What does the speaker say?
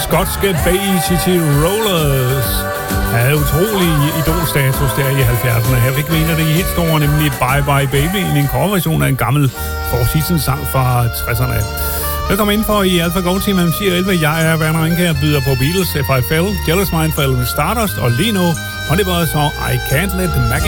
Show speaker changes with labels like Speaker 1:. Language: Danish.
Speaker 1: skotske Bay City Rollers havde utrolig idolstatus der i 70'erne. Her fik vi en af de helt store, nemlig Bye Bye Baby, en coverversion af en gammel Four Seasons sang fra 60'erne. Velkommen indenfor i Alpha Gold Team mellem 10 og 11. Jeg er Werner Rinke og byder på Beatles, If I Fell, Jealous Mind for Elvis Stardust og lige nu Honey Boys og I Can't Let Maggie